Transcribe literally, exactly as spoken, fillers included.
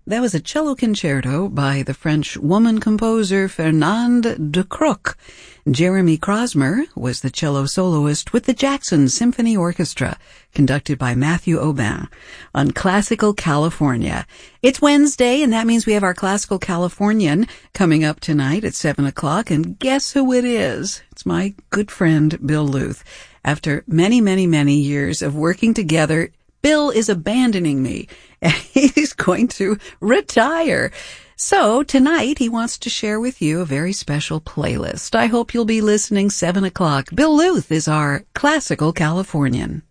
That was a cello concerto by the French woman composer Fernande de Croc. Jeremy Crosmer was the cello soloist with the Jackson Symphony Orchestra, conducted by Matthew Aubin, on Classical California. It's Wednesday, and that means we have our Classical Californian coming up tonight at seven o'clock, and guess who it is? It's my good friend, Bill Luth. After many, many, many years of working together, Bill is abandoning me, and he's going to retire. So tonight he wants to share with you a very special playlist. I hope you'll be listening seven o'clock. Bill Luth is our Classical Californian.